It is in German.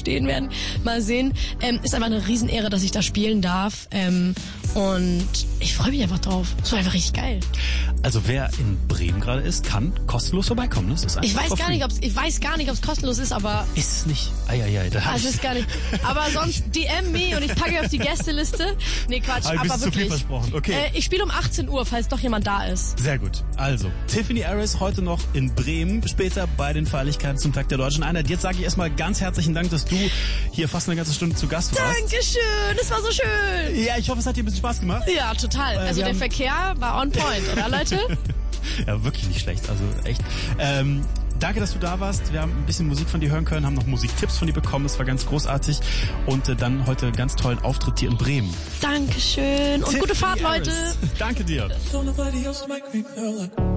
stehen werden. Mal sehen. Ist einfach eine Riesenehre, dass ich da spielen darf. Und ich freue mich einfach drauf. Es war einfach richtig geil. Also wer in Bremen gerade ist, kann kostenlos vorbeikommen. Das ist ich weiß gar nicht, ob es kostenlos ist, aber... Ist es nicht? Eieiei. Also ist gar nicht. Aber sonst DM me und ich packe auf die Gästeliste. Nee, Quatsch, aber wirklich. Zu viel versprochen. Okay. Ich spiele um 18 Uhr, falls doch jemand da ist. Sehr gut. Also, Tiffany Aris heute noch in Bremen, später bei den Feierlichkeiten zum Tag der Deutschen Einheit. Jetzt sage ich erstmal ganz herzlichen Dank, dass du hier fast eine ganze Stunde zu Gast warst. Dankeschön, das war so schön. Ja, ich hoffe, es hat dir ein bisschen Spaß gemacht. Ja, total. Also der Verkehr war on point, oder Leute? Ja, wirklich nicht schlecht. Also echt. Danke, dass du da warst. Wir haben ein bisschen Musik von dir hören können, haben noch Musiktipps von dir bekommen. Das war ganz großartig. Und dann heute einen ganz tollen Auftritt hier in Bremen. Dankeschön. Und Tiffany gute Fahrt, Leute. Danke dir.